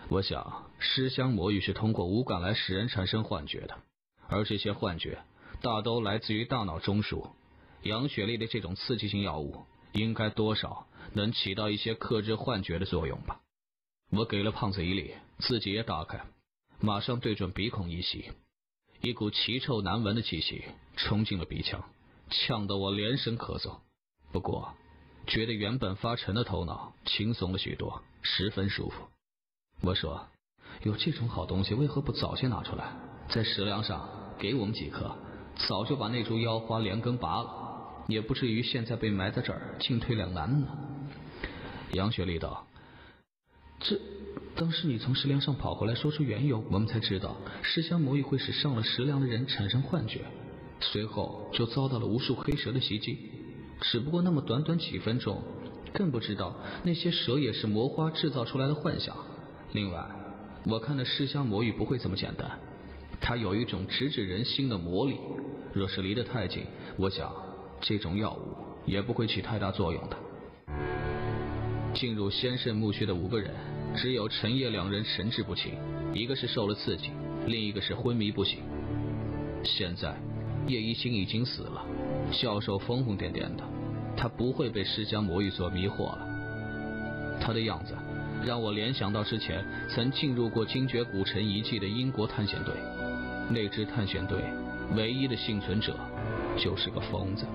我想尸香魔芋是通过五感来使人产生幻觉的，而这些幻觉大都来自于大脑中枢。杨雪莉的这种刺激性药物应该多少能起到一些克制幻觉的作用吧。我给了胖子一粒，自己也打开，马上对准鼻孔一吸，一股奇臭难闻的气息冲进了鼻腔，呛得我连声咳嗽。不过觉得原本发沉的头脑轻松了许多，十分舒服。我说，有这种好东西为何不早些拿出来，在食粮上给我们几颗，早就把那株妖花连根拔了，也不至于现在被埋在这儿进退两难呢。杨雪莉道，当时你从食粮上跑回来说出缘由，我们才知道尸香魔芋会使上了食粮的人产生幻觉，随后就遭到了无数黑蛇的袭击。只不过那么短短几分钟，更不知道那些蛇也是魔花制造出来的幻想。另外，我看那尸香魔芋不会这么简单，它有一种直指人心的魔力，若是离得太近，我想这种药物也不会起太大作用的。进入仙圣墓穴的5个人，只有陈烨2人神志不清，一个是受了刺激，另一个是昏迷不醒。现在叶一星已经死了，教授疯疯癫癫的，他不会被尸香魔芋所迷惑了。他的样子让我联想到之前曾进入过精绝古城遗迹的英国探险队，那支探险队唯一的幸存者就是个疯子。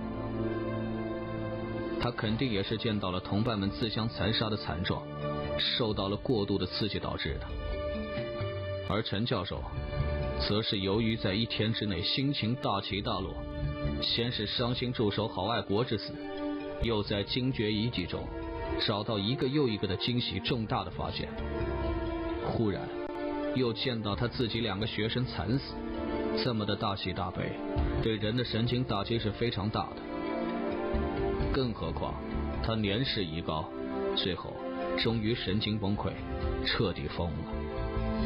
他肯定也是见到了同伴们自相残杀的惨状，受到了过度的刺激导致的。而陈教授则是由于在1天之内心情大起大落，先是伤心驻守好爱国之死，又在精绝遗迹中找到一个又一个的惊喜重大的发现，忽然又见到他自己2个学生惨死，这么的大喜大悲，对人的神经打击是非常大的。更何况他年事已高，最后终于神经崩溃，彻底疯了。